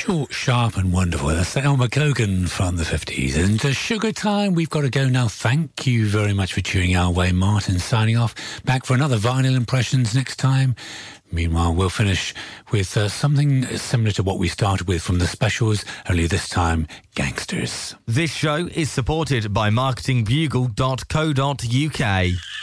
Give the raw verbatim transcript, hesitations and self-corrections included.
Short, sharp and wonderful. That's Elmer Cogan from the fifties. And to Sugar Time, we've got to go now. Thank you very much for tuning our way. Martin signing off. Back for another Vinyl Impressions next time. Meanwhile, we'll finish with uh, something similar to what we started with from the specials, only this time, Gangsters. This show is supported by marketing bugle dot co dot uk.